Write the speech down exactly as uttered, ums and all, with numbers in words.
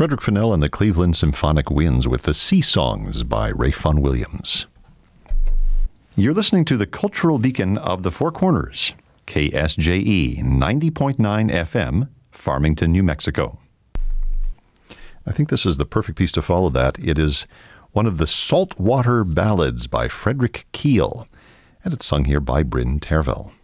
Frederick Fennell and the Cleveland Symphonic Winds with the Sea Songs by Ray Vaughan Williams. You're listening to the Cultural Beacon of the Four Corners, K S J E ninety point nine F M, Farmington, New Mexico. I think this is the perfect piece to follow that. It is one of the Saltwater Ballads by Frederick Keel, and it's sung here by Bryn Tervel.